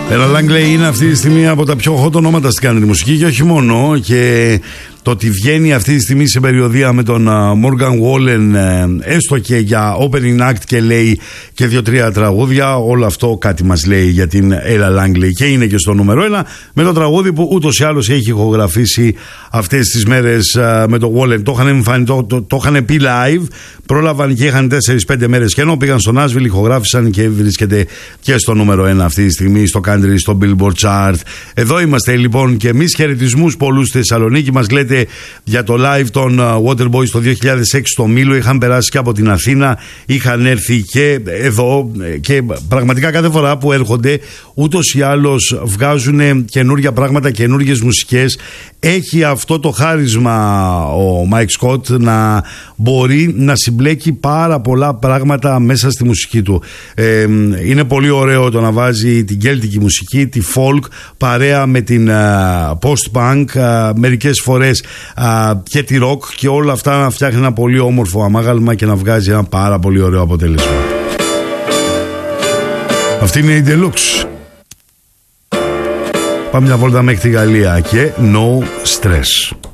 Ella Langley είναι αυτή τη στιγμή από τα πιο hot ονόματα στην country μουσική και όχι μόνο. Και το ότι βγαίνει αυτή τη στιγμή σε περιοδία με τον Morgan Wallen, έστω και για opening act, και λέει και 2-3 τραγούδια, όλο αυτό κάτι μας λέει για την Ella Langley. Και είναι και στο νούμερο 1 με το τραγούδι που ούτως ή άλλως έχει ηχογραφήσει αυτές τις μέρες με τον Wallen. Το είχαν πει live, πρόλαβαν και είχαν 4-5 μέρες και ενώ πήγαν στο Nashville, ηχογράφησαν και βρίσκεται και στο νούμερο 1 αυτή τη στιγμή στο country, στο Billboard Chart. Εδώ είμαστε λοιπόν και εμείς. Χαιρετισμούς πολλούς στη Θεσσαλονίκη. Μας λέτε για το live των Waterboys το 2006 στο Μήλο. Είχαν περάσει και από την Αθήνα, είχαν έρθει και εδώ και πραγματικά κάθε φορά που έρχονται ούτως ή άλλως βγάζουν καινούργια πράγματα, καινούργιες μουσικές. Έχει αυτό το χάρισμα ο Mike Scott να μπορεί να συμπλέκει πάρα πολλά πράγματα μέσα στη μουσική του. Είναι πολύ ωραίο το να βάζει την κέλτικη μουσική, τη folk παρέα με την post-punk, μερικές φορές και τη rock, και όλα αυτά να φτιάχνει ένα πολύ όμορφο αμάγαλμα και να βγάζει ένα πάρα πολύ ωραίο αποτέλεσμα. Αυτή είναι η Deluxe. Πάμε μια βόλτα μέχρι τη Γαλλία και No Stress.